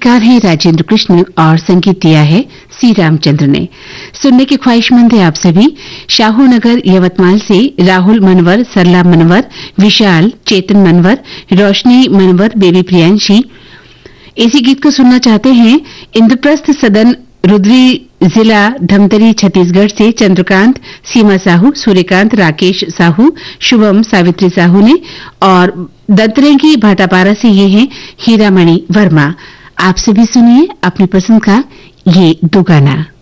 गीतकार हैं राजेंद्र कृष्ण और संगीत दिया है सी रामचंद्र ने। सुनने की ख्वाहिशमंद है आप सभी। शाहू नगर यवतमाल से राहुल मनवर, सरला मनवर, विशाल, चेतन मनवर, रोशनी मनवर, बेबी प्रियांशी इसी गीत को सुनना चाहते हैं। इंद्रप्रस्थ सदन रुद्री जिला धमतरी छत्तीसगढ़ से चंद्रकांत, सीमा साहू, सूर्यकांत, राकेश साहू, शुभम, सावित्री साहू ने और दंतरेंगी भाटापारा से ये हैं हीरामणि वर्मा। आप सभी सुनिए अपनी पसंद का ये दो गाना।